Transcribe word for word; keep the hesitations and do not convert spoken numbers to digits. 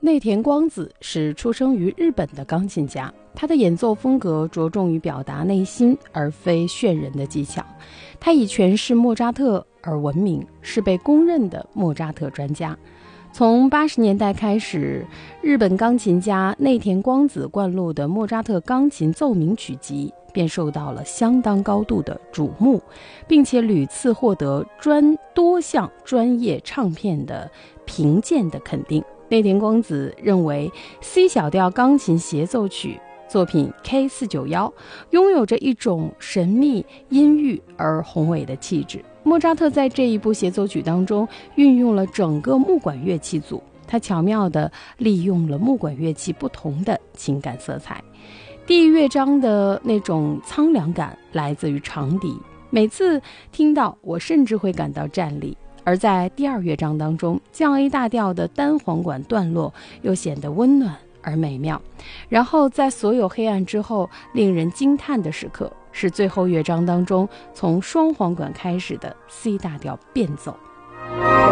内田光子是出生于日本的钢琴家，他的演奏风格着重于表达内心，而非炫人的技巧。他以诠释莫扎特而闻名，是被公认的莫扎特专家。从八十年代开始，日本钢琴家内田光子灌录的莫扎特钢琴奏鸣曲集便受到了相当高度的瞩目，并且屡次获得专多项专业唱片的评鉴的肯定。内田光子认为 C 小调钢琴协奏曲作品 K 四九一 拥有着一种神秘、阴郁而宏伟的气质。莫扎特在这一部协奏曲当中运用了整个木管乐器组，他巧妙地利用了木管乐器不同的情感色彩。第一乐章的那种苍凉感来自于长笛，每次听到我甚至会感到战栗。而在第二乐章当中，降 A 大调的单簧管段落又显得温暖而美妙。然后在所有黑暗之后，令人惊叹的时刻是最后乐章当中从双簧管开始的 C 大调变奏。